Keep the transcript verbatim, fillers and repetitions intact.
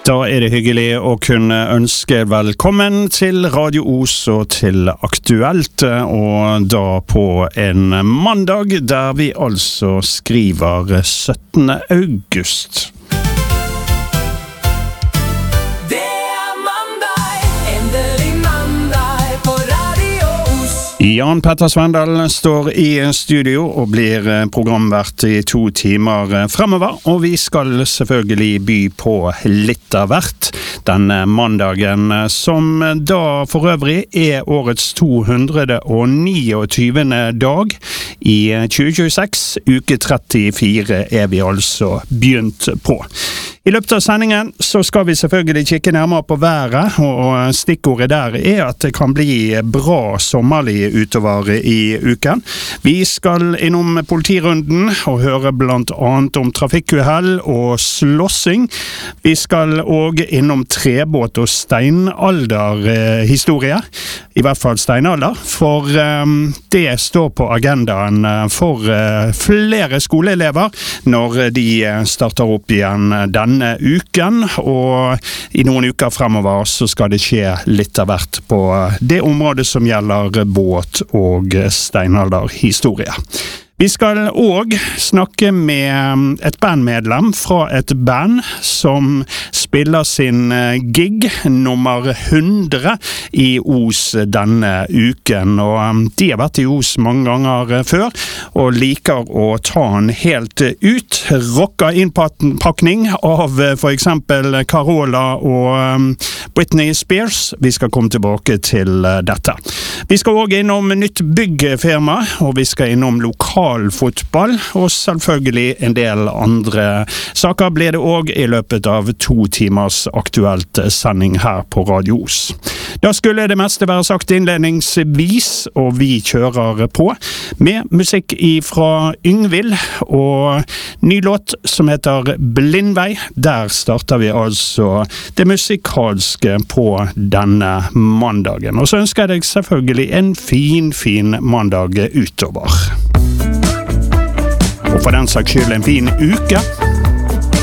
Da er det hyggelig å kunne ønske velkommen til Radio Os og til Aktuelt, og da på en mandag der vi altså skriver syttende august. Jan Petter Svendal står i studio og blir programvert i to timer fremover, og vi skal selvfølgelig by på litt av hvert denne mandagen, som da for øvrig er årets to hundre og niogtyvende dag i tjue tjueseks, uke trettifire er vi altså begynt på. I løpet av sendingen så skal vi selvfølgelig kikke nærmere på været, og stikkordet der er at det kan bli bra sommerlig utover i uken. Vi skal innom politirunden og høre blant annet om trafikkuhell og slåssing. Vi skal også innom trebåt og steinalderhistorie, i hvert fall steinalder, for um, det står på agendaen for uh, flere skoleelever når de starter opp igjen denne uken, og i noen uker fremover så skal det skje litt av hvert på det området som gjelder båt og steinalderhistorie. Vi skal også snakke med et bandmedlem fra et band som spiller sin gig nummer hundre i Os denne uken, og de har vært i Os mange ganger før og liker å ta den helt ut. Rocker innpakning av for eksempel Carola og Britney Spears. Vi skal komme tilbake til dette. Vi skal også innom nytt byggfirma, og vi skal innom lokal fotball, og selvfølgelig en del andre saker blir det også i løpet av to timers aktuelt sending her på Radio Os. Da skulle det meste være sagt innledningsvis, og vi kjører på med musikk fra Yngvild, og ny låt som heter Blindvei. Der starter vi altså det musikalske på denne mandagen. Og så ønsker jeg deg selvfølgelig en fin, fin mandag utover. Og for den saks skyld en fin uke.